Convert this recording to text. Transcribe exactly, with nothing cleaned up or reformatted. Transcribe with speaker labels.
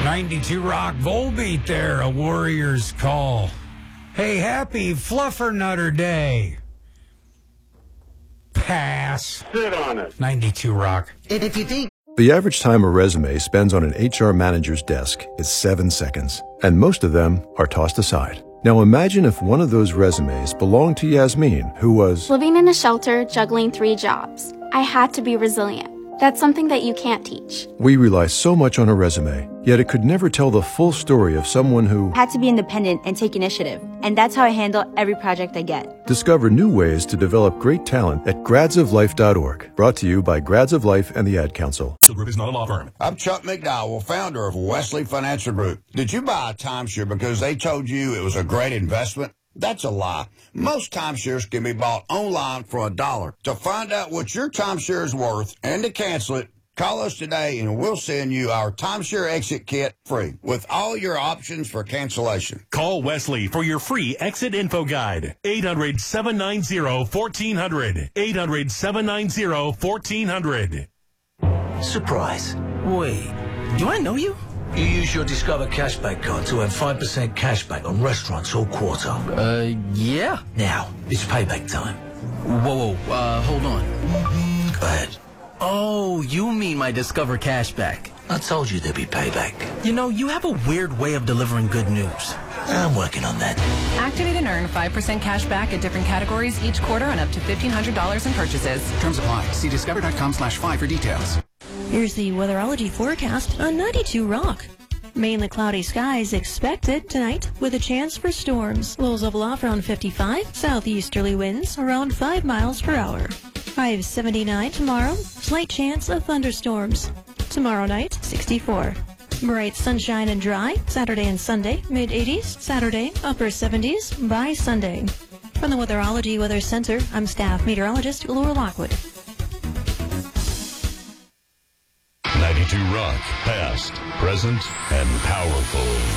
Speaker 1: ninety-two Rock Volbeat there, a Warrior's Call. Hey, happy Fluffernutter Day. Pass.
Speaker 2: Sit on it.
Speaker 1: ninety-two Rock.
Speaker 3: If you think
Speaker 4: The average time a resume spends on an H R manager's desk is seven seconds, and most of them are tossed aside. Now imagine if one of those resumes belonged to Yasmin, who was
Speaker 5: living in a shelter, juggling three jobs. I had to be resilient. That's something that you can't teach.
Speaker 4: We rely so much on a resume, yet it could never tell the full story of someone who
Speaker 6: had to be independent and take initiative. And that's how I handle every project I get.
Speaker 4: Discover new ways to develop great talent at grads of life dot org. Brought to you by Grads of Life and the Ad Council.
Speaker 7: Group is not a law firm.
Speaker 8: I'm Chuck McDowell, founder of Wesley Financial Group. Did you buy a timeshare because they told you it was a great investment? That's a lie. Most timeshares can be bought online for a dollar. To find out what your timeshare is worth and to cancel it, call us today and we'll send you our timeshare exit kit free with all your options for cancellation.
Speaker 7: Call Wesley for your free exit info guide. eight hundred, seven nine zero, one four zero zero. eight hundred, seven nine zero, one four zero zero.
Speaker 3: surprise. Wait, do I know you? You use your Discover Cashback card to earn five percent cashback on restaurants all quarter.
Speaker 9: Uh, yeah.
Speaker 3: Now, it's payback time.
Speaker 9: Whoa, whoa, uh, hold on.
Speaker 3: Go ahead.
Speaker 9: Oh, you mean my Discover Cashback.
Speaker 3: I told you there'd be payback.
Speaker 9: You know, you have a weird way of delivering good news.
Speaker 3: I'm working on that.
Speaker 10: Activate and earn five percent cash back at different categories each quarter on up to fifteen hundred dollars in purchases.
Speaker 11: Terms apply. See discover.com slash five for details.
Speaker 12: Here's the weatherology forecast on ninety-two Rock. Mainly cloudy skies expected tonight with a chance for storms. Lows level off around fifty-five. Southeasterly winds around five miles per hour. Highs seventy-nine tomorrow. Slight chance of thunderstorms. Tomorrow night, sixty-four. Bright sunshine and dry. Saturday and Sunday, mid eighties. Saturday, upper seventies by Sunday. From the Weatherology Weather Center, I'm staff meteorologist Laura Lockwood.
Speaker 13: ninety-two Rock, past, present, and powerful.